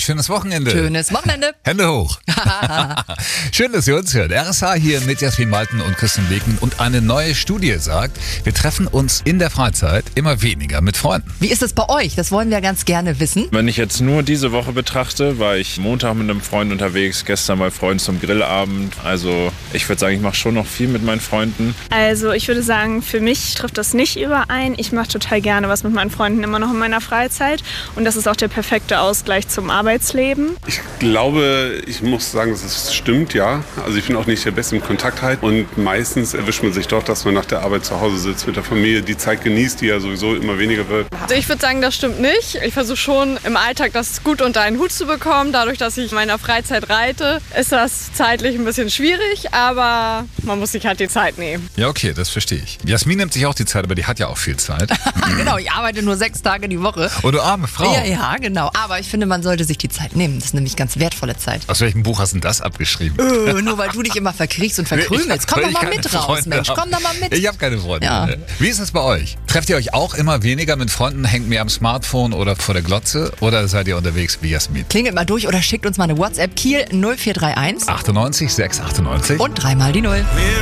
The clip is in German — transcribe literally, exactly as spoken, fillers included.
schönes Wochenende. Schönes Wochenende. Hände hoch. Schön, dass ihr uns hört. R S H hier mit Jasmin Malten und Christian Leken. Und eine neue Studie sagt, wir treffen uns in der Freizeit immer weniger mit Freunden. Wie ist es bei euch? Das wollen wir ganz gerne wissen. Wenn ich jetzt nur diese Woche betrachte, war ich Montag mit einem Freund unterwegs, gestern bei Freunden zum Grillabend. Also ich würde sagen, ich mache schon noch viel mit meinen Freunden. Also ich würde sagen, für mich trifft das nicht überein. Ich mache total gerne was mit meinen Freunden immer noch in meiner Freizeit. Und das ist auch der perfekte Ausgleich zum Arbeitsleben. Ich glaube, ich muss sagen, dass es stimmt, ja. Also ich bin auch nicht der Beste im Kontakt halt. Und meistens erwischt man sich doch, dass man nach der Arbeit zu Hause sitzt, mit der Familie die Zeit genießt, die ja sowieso immer weniger wird. Also ich würde sagen, das stimmt nicht. Ich versuche schon im Alltag das gut unter einen Hut zu bekommen. Dadurch, dass ich in meiner Freizeit reite, ist das zeitlich ein bisschen schwierig, aber man muss sich halt die Zeit nehmen. Ja, okay, das verstehe ich. Jasmin nimmt sich auch die Zeit, aber die hat ja auch viel Zeit. Genau, ich arbeite nur sechs Tage die Woche. Oh, du arme Frau. Ja, ja, genau. Aber ich finde, man sollte sich die Zeit nehmen. Das ist nämlich ganz wertvolle Zeit. Aus welchem Buch hast du denn das abgeschrieben? Öh, nur weil du dich immer verkriechst und verkrümelst. Komm doch mal mit raus, Freunde Mensch. habe. Komm doch mal mit. Ich habe keine Freunde. Ja. Wie ist es bei euch? Trefft ihr euch auch immer weniger mit Freunden? Hängt mehr am Smartphone oder vor der Glotze? Oder seid ihr unterwegs wie Jasmin? Klingelt mal durch oder schickt uns mal eine WhatsApp. Kiel null vier drei eins achtundneunzig sechs achtundneunzig und dreimal die Null.